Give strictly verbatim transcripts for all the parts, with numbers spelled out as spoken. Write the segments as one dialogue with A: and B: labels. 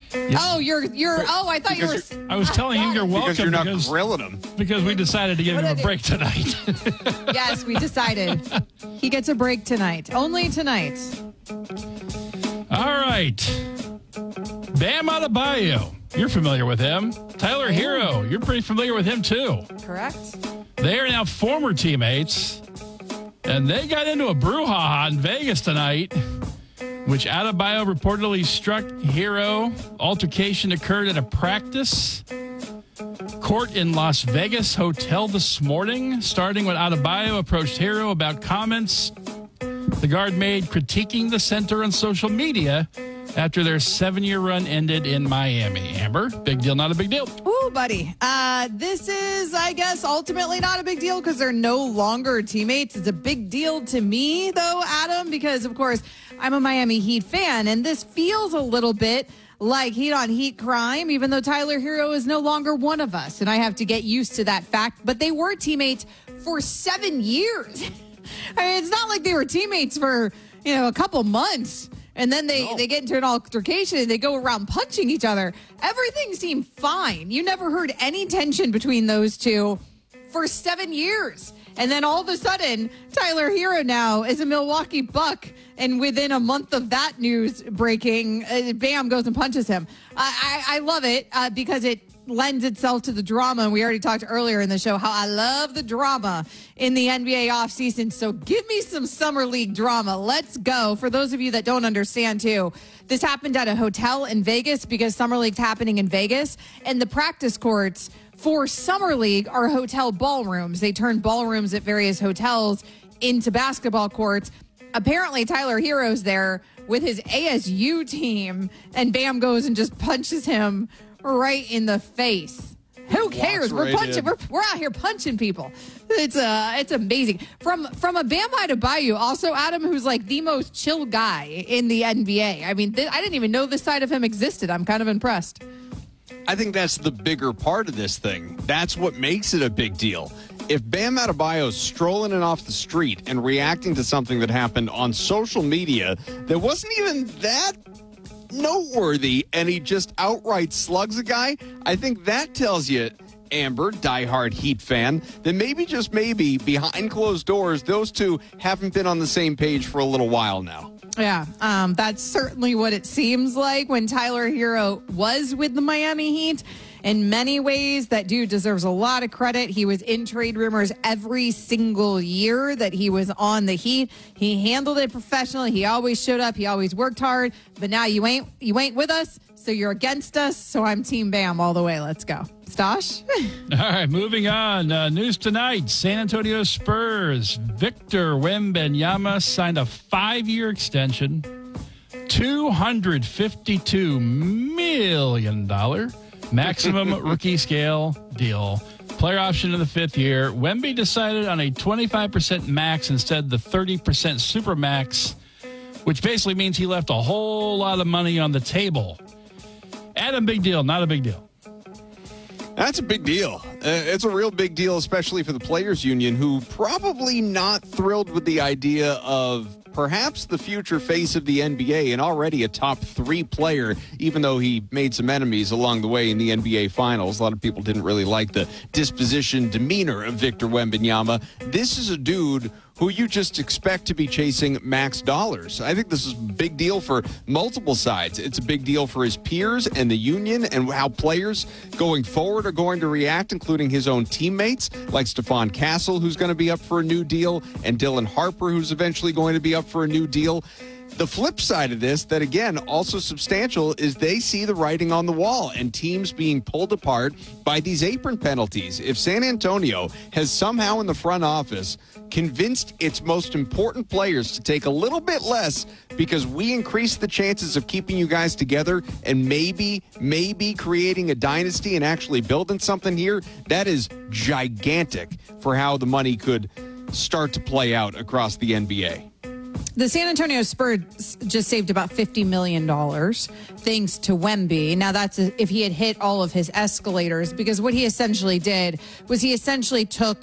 A: Oh, you're you're. Oh, I thought you were.
B: I was telling him you're welcome
C: because you're not
B: because,
C: grilling him.
B: because we decided to give
A: What
B: him a
A: did-
B: break tonight.
A: Yes, we decided he gets a break tonight. Only tonight.
B: All right. Bam Adebayo. You're familiar with him. Tyler Hero. You're pretty familiar with him, too.
A: Correct.
B: They are now former teammates, and they got into a brouhaha in Vegas tonight, which Adebayo reportedly struck Hero. Altercation occurred at a practice court in Las Vegas hotel this morning, starting when Adebayo approached Hero about comments the guard made critiquing the center on social media after their seven-year run ended in Miami. Amber, big deal, not a big deal?
A: Ooh, buddy. Uh, this is, I guess, ultimately not a big deal because they're no longer teammates. It's a big deal to me, though, Adam, because, of course, I'm a Miami Heat fan, and this feels a little bit like heat on heat crime, even though Tyler Hero is no longer one of us, and I have to get used to that fact. But they were teammates for seven years. I mean, it's not like they were teammates for, you know, a couple months. And then they, no. they get into an altercation and they go around punching each other. Everything seemed fine. You never heard any tension between those two for seven years. And then all of a sudden, Tyler Hero now is a Milwaukee Buck. And within a month of that news breaking, uh, bam, goes and punches him. I, I, I love it uh, because it lends itself to the drama. And we already talked earlier in the show how I love the drama in the N B A offseason. So give me some summer league drama. Let's go. For those of you that don't understand, too, this happened at a hotel in Vegas because summer league's happening in Vegas. And the practice courts for summer league are hotel ballrooms. They turn ballrooms at various hotels into basketball courts. Apparently, Tyler Hero's there with his A S U team, and Bam goes and just punches him right in the face. Who cares? We're
C: right
A: punching.
C: in.
A: We're, we're out here punching people. It's uh, it's amazing. From from a Bam Adebayo, also Adam, who's like the most chill guy in the N B A. I mean, th- I didn't even know this side of him existed. I'm kind of impressed.
C: I think that's the bigger part of this thing. That's what makes it a big deal. If Bam Adebayo's strolling in off the street and reacting to something that happened on social media that wasn't even that noteworthy, and he just outright slugs a guy, I think that tells you, Amber, diehard Heat fan, that maybe, just maybe, behind closed doors, those two haven't been on the same page for a little while now.
A: Yeah, um, that's certainly what it seems like when Tyler Hero was with the Miami Heat. In many ways, that dude deserves a lot of credit. He was in trade rumors every single year that he was on the Heat. He handled it professionally. He always showed up. He always worked hard. But now you ain't you ain't with us, so you're against us. So I'm Team Bam all the way. Let's go. Stosh?
B: All right, moving on. Uh, news tonight, San Antonio Spurs. Victor Wembanyama signed a five-year extension, two hundred fifty-two million dollars maximum rookie scale deal. Player option in the fifth year. Wemby decided on a twenty-five percent max instead of the thirty percent super max, which basically means he left a whole lot of money on the table. Adam, big deal, not a big deal.
C: That's a big deal. Uh, it's a real big deal, especially for the Players Union, who probably not thrilled with the idea of perhaps the future face of the N B A and already a top three player, even though he made some enemies along the way in the N B A Finals. A lot of people didn't really like the disposition, demeanor of Victor Wembanyama. This is a dude who you just expect to be chasing max dollars. I think this is a big deal for multiple sides. It's a big deal for his peers and the union and how players going forward are going to react, including his own teammates like Stephon Castle, who's going to be up for a new deal, and Dylan Harper, who's eventually going to be up for a new deal. The flip side of this, that again, also substantial, is they see the writing on the wall and teams being pulled apart by these apron penalties. If San Antonio has somehow in the front office convinced its most important players to take a little bit less because we increase the chances of keeping you guys together and maybe, maybe creating a dynasty and actually building something here, that is gigantic for how the money could start to play out across the N B A.
A: The San Antonio Spurs just saved about fifty million dollars thanks to Wemby. Now, that's if he had hit all of his escalators, because what he essentially did was he essentially took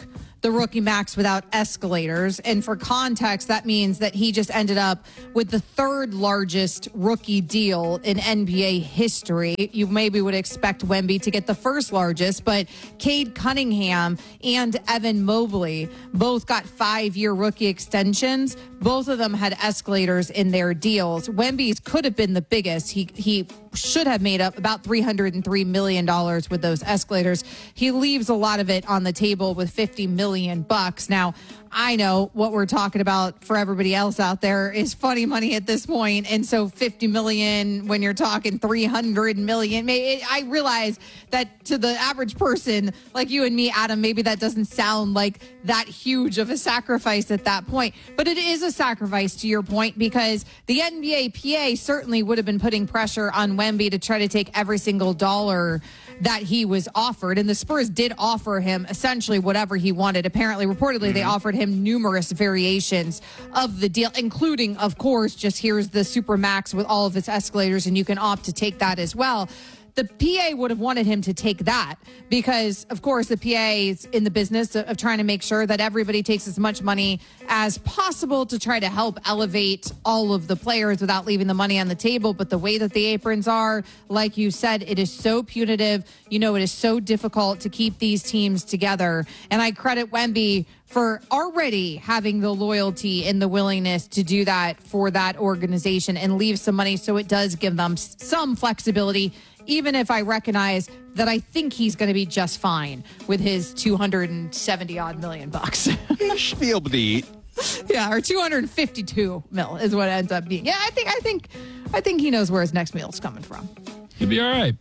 A: the rookie max without escalators. And for context, that means that he just ended up with the third largest rookie deal in N B A history. You maybe would expect Wemby to get the first largest, but Cade Cunningham and Evan Mobley both got five-year rookie extensions. Both of them had escalators in their deals. Wemby's could have been the biggest. He he should have made up about three hundred three million dollars with those escalators. He leaves a lot of it on the table with fifty million bucks. Now, I know what we're talking about for everybody else out there is funny money at this point. And so fifty million when you're talking three hundred million, I realize that to the average person like you and me, Adam, maybe that doesn't sound like that huge of a sacrifice at that point, but it is a sacrifice to your point, because the N B A P A certainly would have been putting pressure on Wemby to try to take every single dollar that he was offered. And the Spurs did offer him essentially whatever he wanted. Apparently, reportedly, mm-hmm. they offered him numerous variations of the deal, including, of course, just here's the Supermax with all of its escalators, and you can opt to take that as well. The P A would have wanted him to take that because, of course, the P A is in the business of, of trying to make sure that everybody takes as much money as possible to try to help elevate all of the players without leaving the money on the table. But the way that the aprons are, like you said, it is so punitive. You know, it is so difficult to keep these teams together. And I credit Wemby for already having the loyalty and the willingness to do that for that organization and leave some money so it does give them some flexibility, even if I recognize that I think he's going to be just fine with his two hundred seventy odd million bucks.
C: He should be able to eat.
A: Yeah, or two hundred fifty-two mil is what it ends up being. Yeah, I think I think I think he knows where his next meal is coming from.
B: He'll be all right.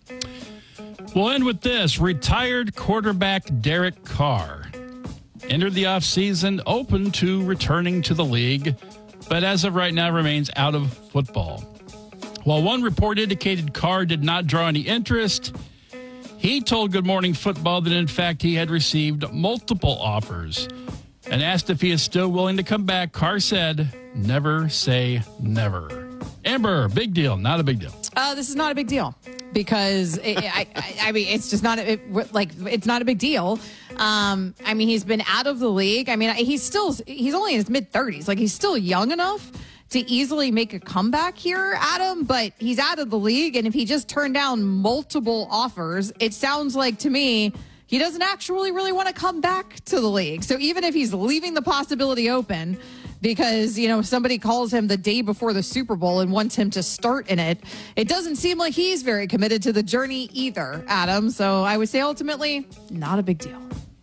B: We'll end with this. Retired quarterback Derek Carr entered the offseason open to returning to the league, but as of right now remains out of football. While one report indicated Carr did not draw any interest, he told Good Morning Football that, in fact, he had received multiple offers. And asked if he is still willing to come back, Carr said, never say never. Amber, big deal, not a big deal.
A: Uh, this is not a big deal because it, I, I, I mean, it's just not a, it, like it's not a big deal. Um, I mean, he's been out of the league. I mean, he's still he's only in his mid thirties. Like, he's still young enough to easily make a comeback here, Adam, but he's out of the league. And if he just turned down multiple offers, it sounds like to me he doesn't actually really want to come back to the league. So even if he's leaving the possibility open because, you know, somebody calls him the day before the Super Bowl and wants him to start in it, it doesn't seem like he's very committed to the journey either, Adam. So I would say ultimately not a big deal.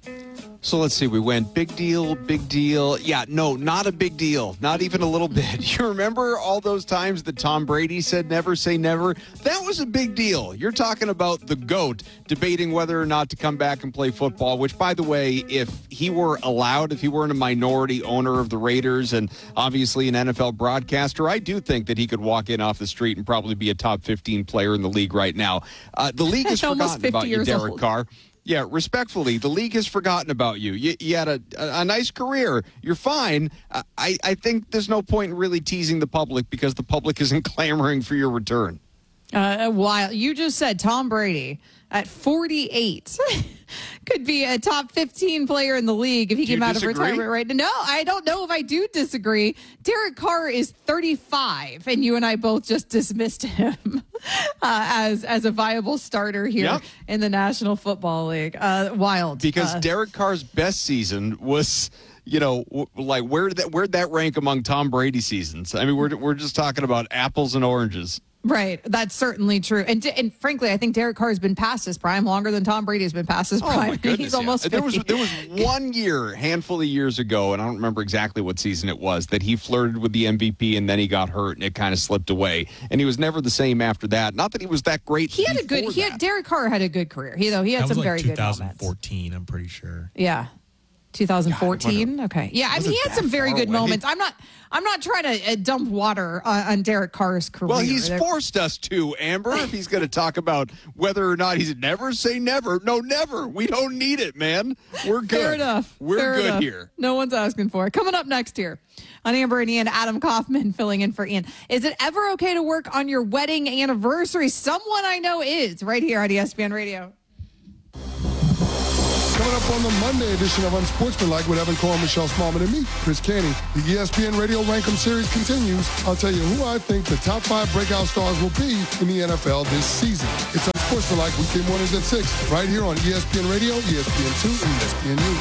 C: So let's see, we went big deal, big deal. Yeah, no, not a big deal. Not even a little bit. You remember all those times that Tom Brady said never say never? That was a big deal. You're talking about the GOAT debating whether or not to come back and play football, which, by the way, if he were allowed, if he weren't a minority owner of the Raiders and obviously an N F L broadcaster, I do think that he could walk in off the street and probably be a top fifteen player in the league right now. Uh, the league has forgotten about you, Derek Carr. Yeah, respectfully, the league has forgotten about you. You, you had a, a, a nice career. You're fine. I, I think there's no point in really teasing the public because the public isn't clamoring for your return.
A: Uh, while you just said Tom Brady at forty-eight could be a top fifteen player in the league if he
C: do
A: came out
C: disagree?
A: of retirement right now. No, I don't know if I do disagree. Derek Carr is thirty-five, and you and I both just dismissed him uh, as as a viable starter here
C: yep.
A: in the National Football League. Uh, wild.
C: Because
A: uh,
C: Derek Carr's best season was, you know, w- like where did that where'd that rank among Tom Brady seasons? I mean, we're we're just talking about apples and oranges.
A: Right. That's certainly true. And and frankly, I think Derek Carr has been past his prime longer than Tom Brady has been past his prime.
C: Oh, my goodness,
A: He's
C: yeah.
A: almost fifty.
C: There was, there was one year, handful of years ago, and I don't remember exactly what season it was, that he flirted with the M V P and then he got hurt and it kind of slipped away. And he was never the same after that. Not that he was that great.
A: He had a good, he had, Derek Carr had a good career. He, though, he had
D: that
A: some
D: was like
A: very good moments.
D: twenty fourteen, I'm pretty sure.
A: Yeah. twenty fourteen.
C: God,
A: okay. Yeah. I mean, he had some very good away. moments. I'm not, I'm not trying to uh, dump water on, on Derek Carr's career.
C: Well, he's forced us to, Amber, if he's going to talk about whether or not he's never say never. No, never. We don't need it, man. We're good.
A: Fair enough.
C: We're
A: Fair
C: good
A: enough.
C: here.
A: No one's asking for it. Coming up next here on Amber and Ian, Adam Kaufman filling in for Ian. Is it ever okay to work on your wedding anniversary? Someone I know is right here on E S P N Radio.
E: Coming up on the Monday edition of Unsportsmanlike with Evan Cohen, Michelle Smallman, and me, Chris Canty. The E S P N Radio Rankum Series continues. I'll tell you who I think the top five breakout stars will be in the N F L this season. It's Unsportsmanlike weekday mornings at six, right here on E S P N Radio, E S P N two, and E S P N U.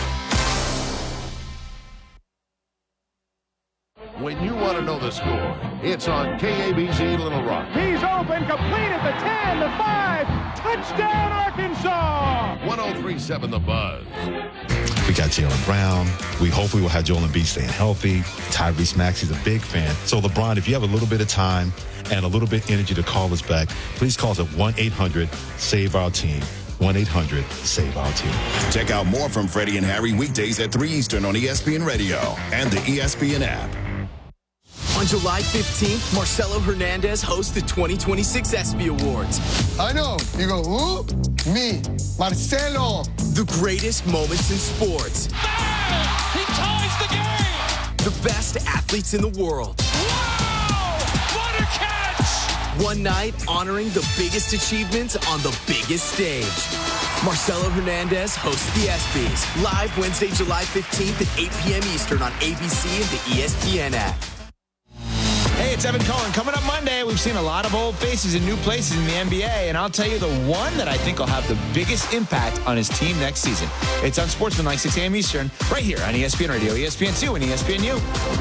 F: When you want to know the score, it's on K A B Z Little Rock.
G: He's open, complete at the ten, the five, touchdown Arkansas!
F: one oh three point seven The Buzz.
H: We got Jaylen Brown. We hopefully will have Joel Embiid staying healthy. Tyrese Maxey's a big fan. So, LeBron, if you have a little bit of time and a little bit of energy to call us back, please call us at one eight hundred save our team. one eight hundred save our team.
I: Check out more from Freddie and Harry weekdays at three Eastern on E S P N Radio and the E S P N app.
J: On July fifteenth, Marcelo Hernandez hosts the twenty twenty-six ESPY Awards.
E: I know. You go, who? Me, Marcelo.
J: The greatest moments in sports.
B: Bang! He ties the game!
J: The best athletes in the world.
B: Wow! What a catch!
J: One night honoring the biggest achievements on the biggest stage. Marcelo Hernandez hosts the ESPYs. Live Wednesday, July fifteenth at eight p.m. Eastern on A B C and the E S P N app.
K: Hey, it's Evan Cohen. Coming up Monday, we've seen a lot of old faces in new places in the N B A, and I'll tell you the one that I think will have the biggest impact on his team next season. It's on Sportsmanlike, six a.m. Eastern, right here on E S P N Radio, E S P N two, and E S P N U.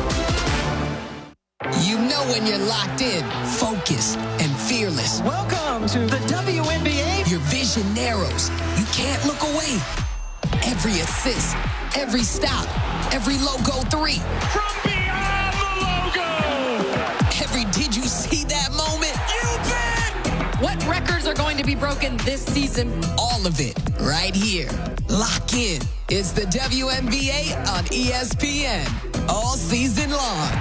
L: You know when you're locked in, focused, and fearless.
M: Welcome to the W N B A.
L: Your vision narrows. You can't look away. Every assist, every stop, every logo three.
B: From beyond the logo!
L: Every did you see that moment? You bet!
N: What records are going to be broken this season?
L: All of it, right here. Lock in. It's the W N B A on E S P N. All season long.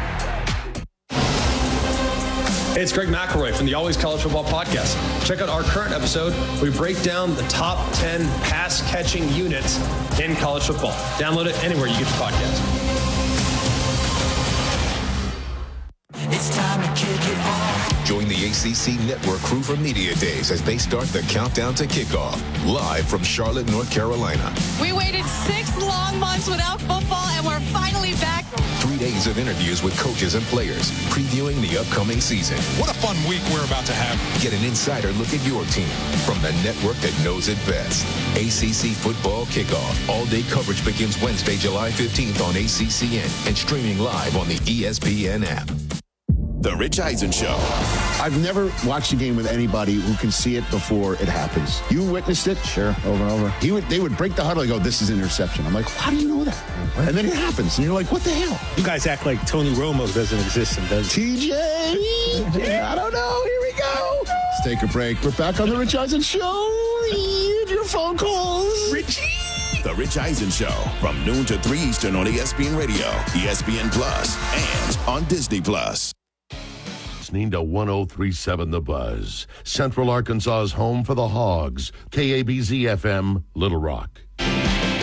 O: Hey, it's Greg McElroy from the Always College Football Podcast. Check out our current episode. We break down the top ten pass-catching units in college football. Download it anywhere you get your podcast.
L: It's time to kick it off.
I: Join the A C C Network crew for Media Days as they start the countdown to kickoff. Live from Charlotte, North Carolina.
N: We waited six long months without football, and we're finally back.
I: Three days of interviews with coaches and players, previewing the upcoming season.
P: What a fun week we're about to have.
I: Get an insider look at your team from the network that knows it best. A C C Football Kickoff. All-day coverage begins Wednesday, July fifteenth on A C C N and streaming live on the E S P N app. The Rich Eisen Show.
Q: I've never watched a game with anybody who can see it before it happens. You witnessed it? Sure, over and over. He would, they would break the huddle and go, this is an interception. I'm like, how do you know that? And then it happens, and you're like, what the hell?
R: You guys act like Tony Romo doesn't exist and does
Q: T J, I don't know. Here we go. Let's take a break. We're back on The Rich Eisen Show. Read your phone calls.
I: Richie. The Rich Eisen Show from noon to three Eastern on E S P N Radio, E S P N Plus, and on Disney Plus.
F: Listening to one oh three point seven The Buzz, Central Arkansas's home for the Hogs, K A B Z F M, Little Rock.